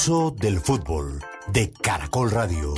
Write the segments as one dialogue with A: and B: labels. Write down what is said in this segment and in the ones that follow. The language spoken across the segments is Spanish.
A: Del fútbol de Caracol Radio.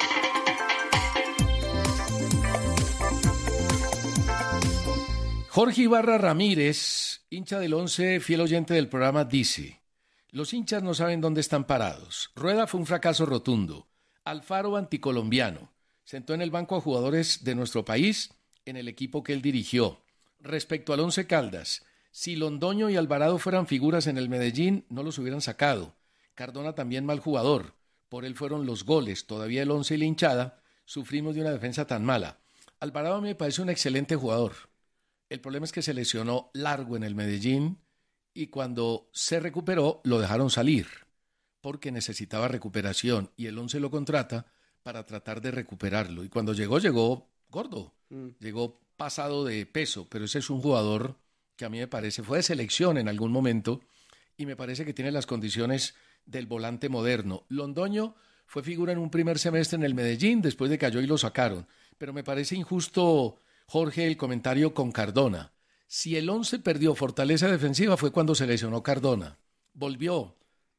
B: Jorge Ibarra Ramírez, hincha del Once, fiel oyente del programa, dice: los hinchas no saben dónde están parados. Rueda fue un fracaso rotundo. Alfaro anticolombiano. Sentó en el banco a jugadores de nuestro país en el equipo que él dirigió. Respecto al Once Caldas, si Londoño y Alvarado fueran figuras en el Medellín, no los hubieran sacado. Cardona también mal jugador. Por él fueron los goles. Todavía el Once y la hinchada sufrimos de una defensa tan mala. Alvarado a mí me parece un excelente jugador. El problema es que se lesionó largo en el Medellín y cuando se recuperó lo dejaron salir porque necesitaba recuperación y el Once lo contrata para tratar de recuperarlo. Y cuando llegó gordo, llegó pasado de peso, pero ese es un jugador que a mí me parece, fue de selección en algún momento y me parece que tiene las condiciones del volante moderno. Londoño fue figura en un primer semestre en el Medellín, después de que cayó y lo sacaron. Pero me parece injusto, Jorge, el comentario con Cardona. Si el Once perdió fortaleza defensiva fue cuando se lesionó Cardona. Volvió.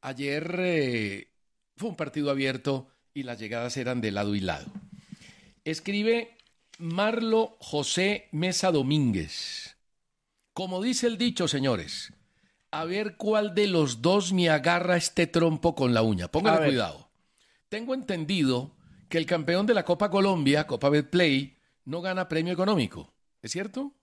B: Ayer fue un partido abierto y las llegadas eran de lado y lado. Escribe Marlo José Mesa Domínguez. Como dice el dicho, señores, a ver cuál de los dos me agarra este trompo con la uña. Póngale cuidado. Tengo entendido que el campeón de la Copa Colombia, Copa Betplay, no gana premio económico. ¿Es cierto?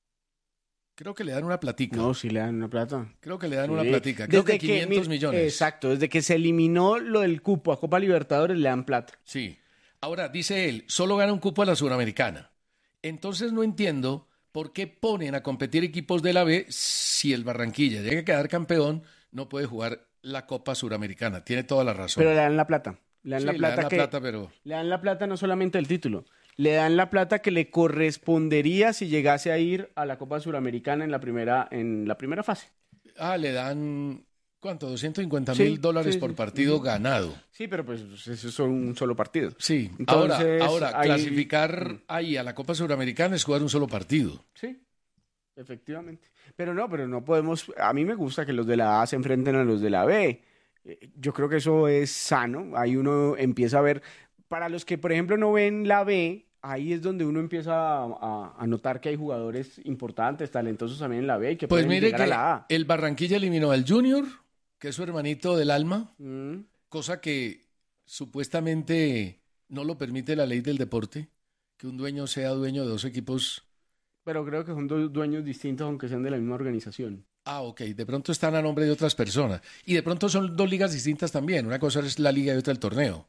B: Creo que le dan una platica.
C: No, sí le dan una plata.
B: Creo que le dan una platica. Creo que 500 millones.
C: Exacto, desde que se eliminó lo del cupo a Copa Libertadores le dan plata.
B: Sí. Ahora, dice él, solo gana un cupo a la Suramericana. Entonces no entiendo por qué ponen a competir equipos de la B si el Barranquilla llega a quedar campeón, no puede jugar la Copa Suramericana. Tiene toda la razón.
C: Pero le dan la plata. Le dan
B: sí,
C: la plata,
B: le dan la plata, pero...
C: Le dan la plata no solamente el título. Le dan la plata que le correspondería si llegase a ir a la Copa Suramericana en la primera fase.
B: Ah, le dan, ¿cuánto? $250,000 por partido ganado.
C: Sí, pero pues eso es un solo partido.
B: Sí,
C: entonces,
B: ahora clasificar ahí a la Copa Suramericana es jugar un solo partido.
C: Sí, efectivamente. Pero no podemos, a mí me gusta que los de la A se enfrenten a los de la B. Yo creo que eso es sano. Ahí uno empieza a ver, para los que por ejemplo no ven la B, ahí es donde uno empieza a notar que hay jugadores importantes, talentosos también en la B y que
B: pues
C: pueden
B: mire
C: llegar
B: que
C: a la A.
B: El Barranquilla eliminó al Junior, que es su hermanito del alma, cosa que supuestamente no lo permite la ley del deporte, que un dueño sea dueño de dos equipos.
C: Pero creo que son dos dueños distintos aunque sean de la misma organización.
B: Ah, ok. De pronto están a nombre de otras personas. Y de pronto son dos ligas distintas también. Una cosa es la liga y otra el torneo.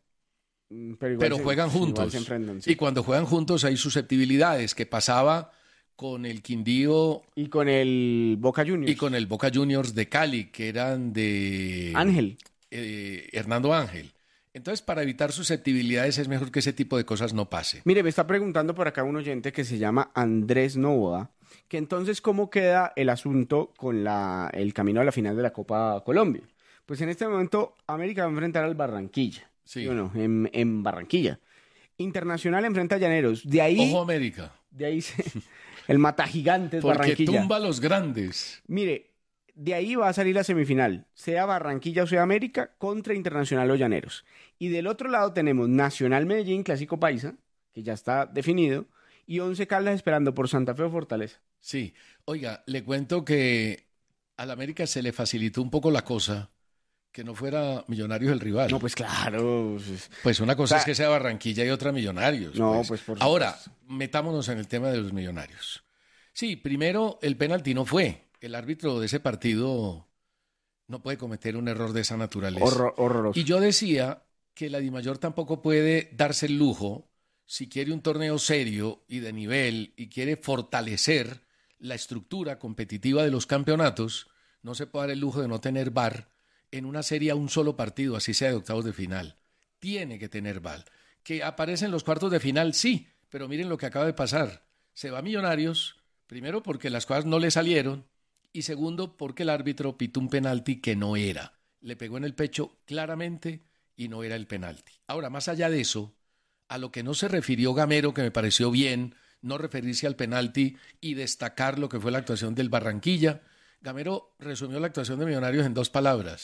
B: Pero juegan juntos.
C: Se enfrentan, sí.
B: Y cuando juegan juntos hay susceptibilidades, que pasaba con el Quindío...
C: Y con el Boca Juniors.
B: Y con el Boca Juniors de Cali, que eran de...
C: Ángel.
B: Hernando Ángel. Entonces, para evitar susceptibilidades es mejor que ese tipo de cosas no pase.
C: Mire, me está preguntando por acá un oyente que se llama Andrés Novoa, que entonces, ¿cómo queda el asunto con el camino a la final de la Copa Colombia? Pues en este momento, América va a enfrentar al Barranquilla.
B: Sí.
C: Bueno, en Barranquilla. Internacional enfrenta a Llaneros. De ahí...
B: Ojo América.
C: De ahí el matagigantes Barranquilla.
B: Porque tumba a los grandes.
C: Mire, de ahí va a salir la semifinal, sea Barranquilla o sea América, contra Internacional o Llaneros. Y del otro lado tenemos Nacional Medellín, Clásico Paisa, que ya está definido, y Once Caldas esperando por Santa Fe o Fortaleza.
B: Sí. Oiga, le cuento que al América se le facilitó un poco la cosa, que no fuera Millonarios el rival.
C: No, pues claro.
B: Pues una cosa es que sea Barranquilla y otra Millonarios.
C: No, pues por supuesto.
B: Ahora, metámonos en el tema de los Millonarios. Sí, primero, el penalti no fue. El árbitro de ese partido no puede cometer un error de esa naturaleza.
C: Horroroso.
B: Y yo decía que la Dimayor tampoco puede darse el lujo, si quiere un torneo serio y de nivel y quiere fortalecer la estructura competitiva de los campeonatos, no se puede dar el lujo de no tener VAR en una serie a un solo partido, así sea de octavos de final. Tiene que tener VAR. Que aparece en los cuartos de final, sí, pero miren lo que acaba de pasar. Se va a Millonarios, primero porque las cosas no le salieron, y segundo, porque el árbitro pitó un penalti que no era. Le pegó en el pecho claramente y no era el penalti. Ahora, más allá de eso, a lo que no se refirió Gamero, que me pareció bien, no referirse al penalti y destacar lo que fue la actuación del Barranquilla, Gamero resumió la actuación de Millonarios en 2 palabras: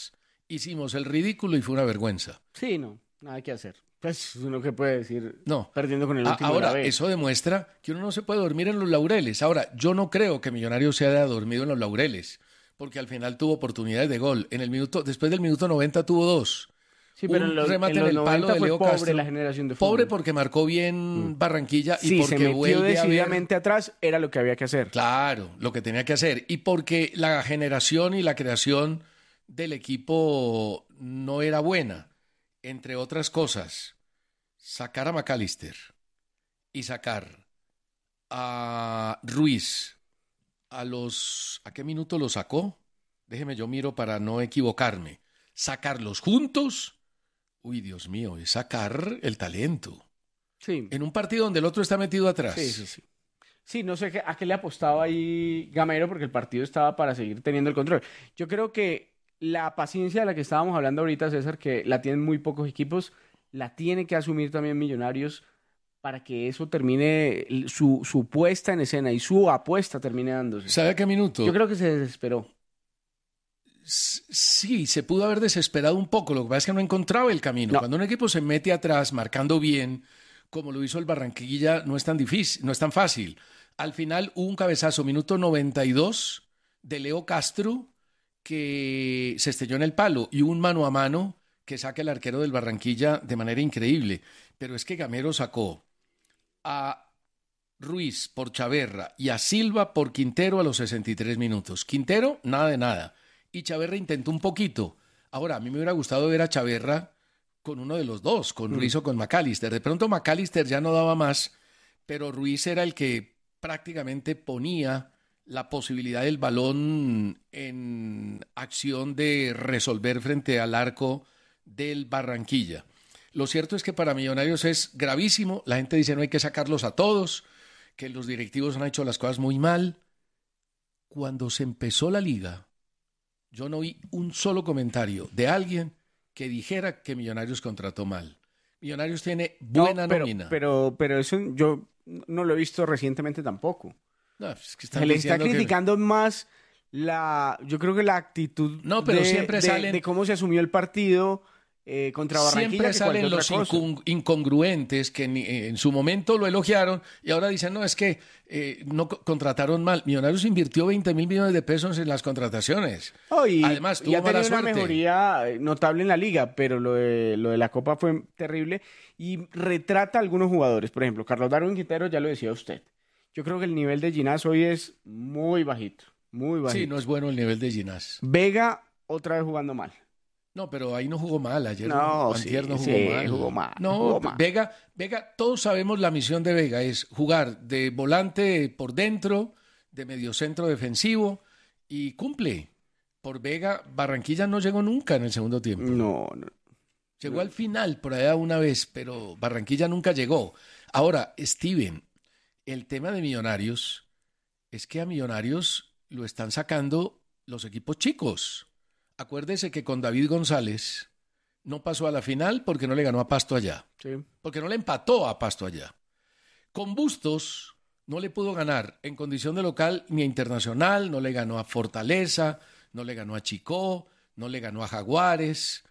B: hicimos el ridículo y fue una vergüenza.
C: Sí, no, nada que hacer. Pues uno que puede decir,
B: No.
C: perdiendo con el último de la
B: Ahora,
C: B.
B: eso demuestra que uno no se puede dormir en los laureles. Ahora, yo no creo que Millonarios se haya dormido en los laureles, porque al final tuvo oportunidades de gol. Después del minuto 90 tuvo 2.
C: Sí, pero
B: Un
C: en los
B: remate en el
C: 90
B: palo de
C: fue
B: Leo
C: pobre
B: Castro.
C: la generación de fútbol.
B: Pobre porque marcó bien Barranquilla y
C: Sí,
B: porque
C: se metió
B: vuelve a ver,
C: decididamente atrás, era lo que había que hacer.
B: claro, lo que tenía que hacer. Y porque la generación y la creación del equipo no era buena. Entre otras cosas, sacar a McAllister y sacar a Ruiz ¿a qué minuto lo sacó? Déjeme, yo miro para no equivocarme. Sacarlos juntos, uy, Dios mío, es sacar el talento.
C: Sí,
B: En un partido donde el otro está metido atrás.
C: sí. Sí, no sé a qué le apostaba ahí Gamero, porque el partido estaba para seguir teniendo el control. Yo creo que la paciencia de la que estábamos hablando ahorita, César, que la tienen muy pocos equipos, la tiene que asumir también Millonarios para que eso termine, su puesta en escena y su apuesta termine dándose.
B: ¿Sabe a qué minuto?
C: Yo creo que se desesperó.
B: Sí, se pudo haber desesperado un poco. Lo que pasa es que no encontraba el camino.
C: No.
B: Cuando un equipo se mete atrás marcando bien, como lo hizo el Barranquilla, no es tan difícil, no es tan fácil. Al final hubo un cabezazo, minuto 92, de Leo Castro, que se estrelló en el palo, y un mano a mano que saca el arquero del Barranquilla de manera increíble. Pero es que Gamero sacó a Ruiz por Chaverra y a Silva por Quintero a los 63 minutos. Quintero, nada de nada. Y Chaverra intentó un poquito. Ahora, a mí me hubiera gustado ver a Chaverra con uno de los dos, con Ruiz o con McAllister. De pronto McAllister ya no daba más, pero Ruiz era el que prácticamente ponía la posibilidad del balón en acción de resolver frente al arco del Barranquilla. Lo cierto es que para Millonarios es gravísimo. La gente dice no hay que sacarlos a todos, que los directivos han hecho las cosas muy mal. Cuando se empezó la liga, yo no oí un solo comentario de alguien que dijera que Millonarios contrató mal. Millonarios tiene buena nómina.
C: Pero eso yo no lo he visto recientemente tampoco.
B: No, es que están
C: Se le está
B: diciendo que-
C: criticando más yo creo que la actitud
B: No, pero siempre salen-
C: de cómo se asumió el partido contra Barranquilla.
B: Siempre
C: que
B: salen
C: cualquier
B: los
C: otra cosa.
B: incongruentes que en su momento lo elogiaron y ahora dicen, no, es que no contrataron mal. Millonarios invirtió 20.000 millones de pesos en las contrataciones.
C: Oh, y,
B: Además, tuvo
C: y ha
B: mala
C: tenido una
B: suerte.
C: mejoría notable en la liga, pero lo de la Copa fue terrible y retrata a algunos jugadores. Por ejemplo, Carlos Darwin Quintero, ya lo decía usted. Yo creo que el nivel de Ginás hoy es muy bajito, muy bajito.
B: Sí, no es bueno el nivel de Ginás.
C: Vega, otra vez jugando mal.
B: No, pero ahí no jugó mal. Ayer
C: No,
B: antier
C: sí,
B: no jugó
C: sí,
B: mal.
C: jugó mal,
B: No,
C: jugó mal.
B: Vega, todos sabemos la misión de Vega, es jugar de volante por dentro, de mediocentro defensivo, y cumple. Por Vega, Barranquilla no llegó nunca en el segundo tiempo.
C: No.
B: Llegó al final por allá una vez, pero Barranquilla nunca llegó. Ahora, Steven, el tema de Millonarios es que a Millonarios lo están sacando los equipos chicos. Acuérdese que con David González no pasó a la final porque no le ganó a Pasto allá,
C: Sí.
B: porque no le empató a Pasto allá. Con Bustos no le pudo ganar en condición de local ni a Internacional, no le ganó a Fortaleza, no le ganó a Chicó, no le ganó a Jaguares.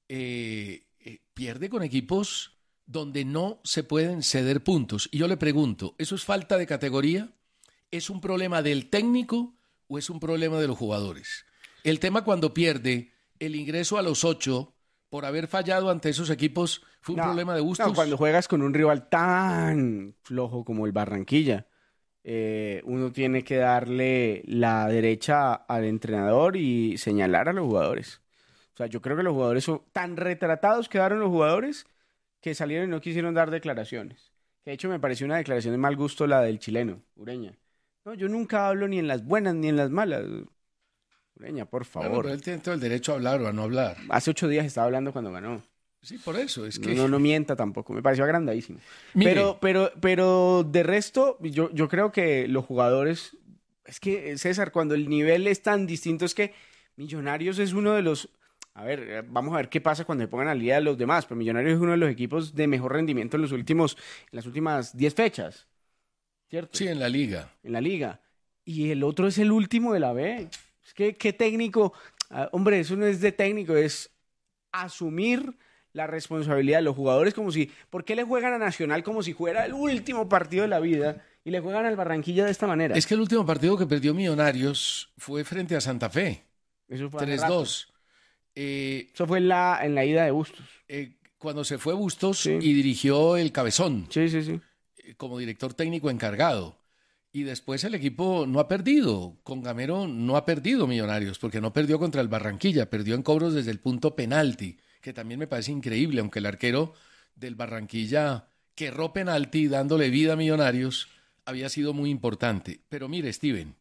B: Pierde con equipos donde no se pueden ceder puntos. Y yo le pregunto, ¿eso es falta de categoría? ¿Es un problema del técnico o es un problema de los jugadores? El tema cuando pierde el ingreso a los 8 por haber fallado ante esos equipos fue un problema de Bustos.
C: No, cuando juegas con un rival tan flojo como el Barranquilla, uno tiene que darle la derecha al entrenador y señalar a los jugadores. O sea, yo creo que los jugadores son tan retratados quedaron los jugadores que salieron y no quisieron dar declaraciones. De hecho, me pareció una declaración de mal gusto la del chileno, Ureña. No, yo nunca hablo ni en las buenas ni en las malas. Ureña, por favor.
B: Bueno, pero él tiene todo el derecho a hablar o a no hablar.
C: Hace 8 días estaba hablando cuando ganó.
B: Sí, por eso. Es que...
C: No mienta tampoco. Me pareció agrandadísimo.
B: Mire.
C: Pero de resto, yo creo que los jugadores... Es que, César, cuando el nivel es tan distinto, es que Millonarios es uno de los... A ver, vamos a ver qué pasa cuando se pongan al día de los demás. Pero Millonarios es uno de los equipos de mejor rendimiento en las últimas 10 fechas. ¿Cierto?
B: Sí, en la liga.
C: En la liga. Y el otro es el último de la B. Es que, ¿qué técnico? Hombre, eso no es de técnico, es asumir la responsabilidad de los jugadores ¿por qué le juegan a Nacional como si fuera el último partido de la vida y le juegan al Barranquilla de esta manera?
B: Es que el último partido que perdió Millonarios fue frente a Santa Fe.
C: Eso fue
B: 3-2.
C: Eso fue en la ida de Bustos.
B: Cuando se fue Bustos
C: Sí.
B: y dirigió el Cabezón
C: Sí.
B: como director técnico encargado. Y después el equipo no ha perdido. Con Gamero no ha perdido Millonarios, porque no perdió contra el Barranquilla, perdió en cobros desde el punto penalti, que también me parece increíble, aunque el arquero del Barranquilla que erró penalti dándole vida a Millonarios había sido muy importante. Pero mire, Steven,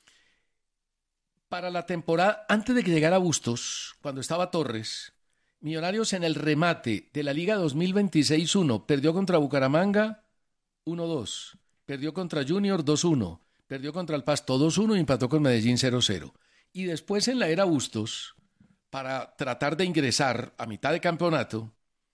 B: para la temporada, antes de que llegara Bustos, cuando estaba Torres, Millonarios en el remate de la Liga 2026-1 perdió contra Bucaramanga 1-2. Perdió contra Junior 2-1, perdió contra el Pasto 2-1 y empató con Medellín 0-0. Y después en la era Bustos, para tratar de ingresar a mitad de campeonato,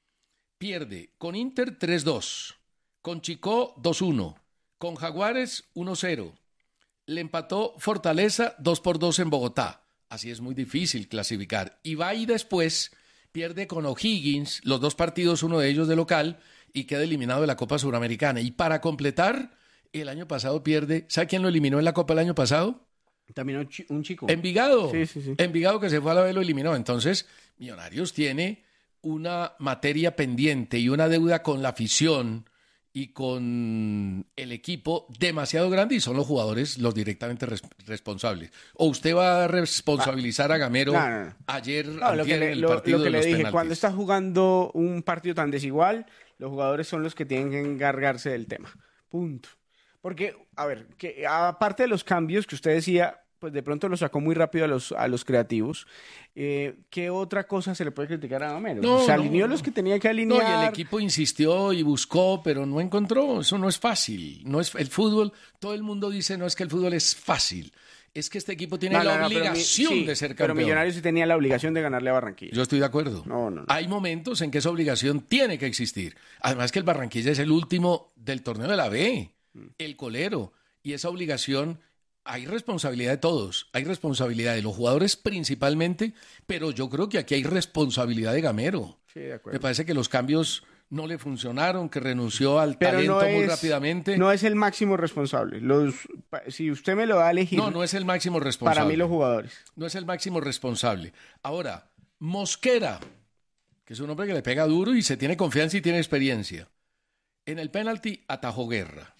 B: pierde con Inter 3-2, con Chicó 2-1, con Jaguares 1-0. Le empató Fortaleza 2-2 en Bogotá. Así es muy difícil clasificar. Y va y después pierde con O'Higgins, los dos partidos, uno de ellos de local, y queda eliminado de la Copa Suramericana. Y para completar, el año pasado pierde. ¿Sabe quién lo eliminó en la Copa el año pasado?
C: También un chico.
B: Envigado.
C: Sí.
B: Envigado, que se fue a la B, lo eliminó. Entonces, Millonarios tiene una materia pendiente y una deuda con la afición y con el equipo demasiado grande, y son los jugadores los directamente responsables. ¿O usted va a responsabilizar a Gamero ayer en el partido
C: lo que
B: de los
C: le dije,
B: penaltis?
C: cuando está jugando un partido tan desigual, los jugadores son los que tienen que encargarse del tema. Punto. Porque, a ver, que aparte de los cambios que usted decía, pues de pronto lo sacó muy rápido a los creativos. ¿Qué otra cosa se le puede criticar a Gamero? Se alineó los que tenía que alinear.
B: No, y el equipo insistió y buscó, pero no encontró. Eso no es fácil. No es el fútbol. Todo el mundo dice, no es que el fútbol es fácil. Es que este equipo tiene la obligación de ser campeón.
C: Pero Millonarios sí tenía la obligación de ganarle a Barranquilla.
B: Yo estoy de acuerdo.
C: No.
B: Hay momentos en que esa obligación tiene que existir. Además que el Barranquilla es el último del torneo de la B, el colero. Y esa obligación, hay responsabilidad de todos. Hay responsabilidad de los jugadores principalmente, pero yo creo que aquí hay responsabilidad de Gamero.
C: Sí, de acuerdo.
B: Me parece que los cambios no le funcionaron, que renunció al talento muy rápidamente.
C: No es el máximo responsable. Si usted me lo da a elegir...
B: No es el máximo responsable.
C: Para mí los jugadores.
B: No es el máximo responsable. Ahora, Mosquera, que es un hombre que le pega duro y se tiene confianza y tiene experiencia. En el penalti atajó Guerra.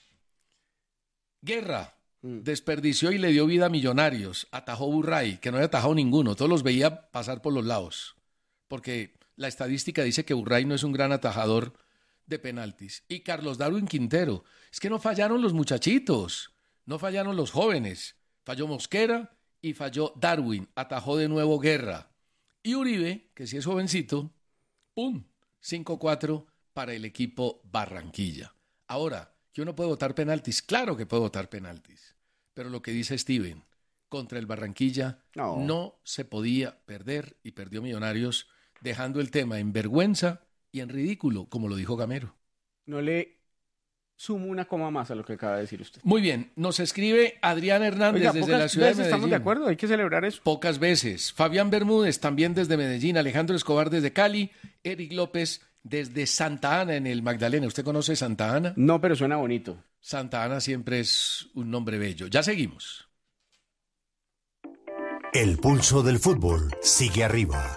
B: Desperdició y le dio vida a Millonarios. Atajó Burray, que no había atajado ninguno. Todos los veía pasar por los lados. Porque la estadística dice que Burray no es un gran atajador de penaltis. Y Carlos Darwin Quintero. Es que no fallaron los muchachitos. No fallaron los jóvenes. Falló Mosquera y falló Darwin. Atajó de nuevo Guerra. Y Uribe, que sí es jovencito, ¡pum! 5-4 para el equipo Barranquilla. Ahora, ¿que uno puede votar penaltis? Claro que puede votar penaltis. Pero lo que dice Steven, contra el Barranquilla no se podía perder y perdió Millonarios, dejando el tema en vergüenza y en ridículo, como lo dijo Gamero.
C: No le sumo una coma más a lo que acaba de decir usted.
B: Muy bien, nos escribe Adrián Hernández desde la ciudad de Medellín.
C: Estamos de acuerdo, hay que celebrar eso.
B: Pocas veces. Fabián Bermúdez también desde Medellín, Alejandro Escobar desde Cali, Eric López desde Santa Ana en el Magdalena. ¿Usted conoce Santa Ana?
C: No, pero suena bonito.
B: Santa Ana siempre es un nombre bello. Ya seguimos.
A: El pulso del fútbol sigue arriba.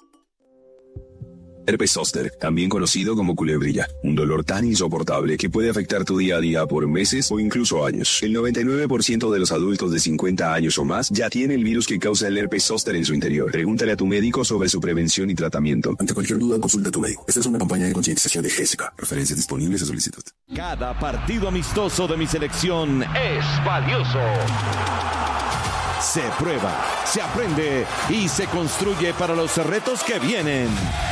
D: Herpes zóster, también conocido como culebrilla, un dolor tan insoportable que puede afectar tu día a día por meses o incluso años. El 99% de los adultos de 50 años o más ya tiene el virus que causa el herpes zóster en su interior. Pregúntale a tu médico sobre su prevención y tratamiento.
E: Ante cualquier duda, consulta a tu médico. Esta es una campaña de concientización de Jessica. Referencias disponibles a solicitud.
F: Cada partido amistoso de mi selección es valioso. Se prueba, se aprende y se construye para los retos que vienen.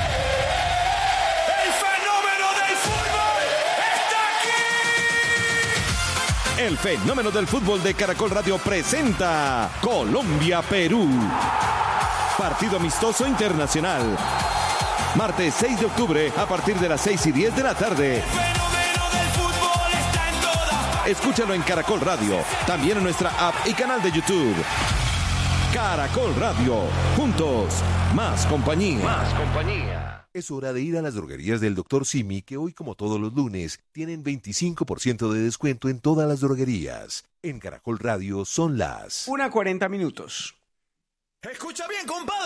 F: El fenómeno del fútbol de Caracol Radio presenta Colombia-Perú. Partido amistoso internacional. Martes 6 de octubre a partir de las 6:10 de la tarde.
G: El fenómeno del fútbol está en toda.
F: Escúchalo en Caracol Radio, también en nuestra app y canal de YouTube. Caracol Radio. Juntos, más compañía.
H: Es hora de ir a las droguerías del Dr. Simi, que hoy, como todos los lunes, tienen 25% de descuento en todas las droguerías. En Caracol Radio son las
C: 1:40 minutos.
G: Escucha bien, compadre.